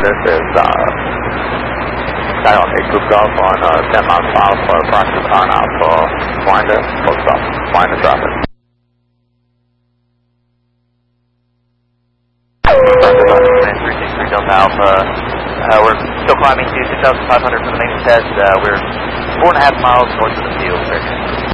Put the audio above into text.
this is Dial 82 Golf on 10 miles per hour for approximate on out for Winder, full stop, Winder traffic. Delta Alpha. We're still climbing to 2,500 for the main test. We're 4.5 miles north of the field.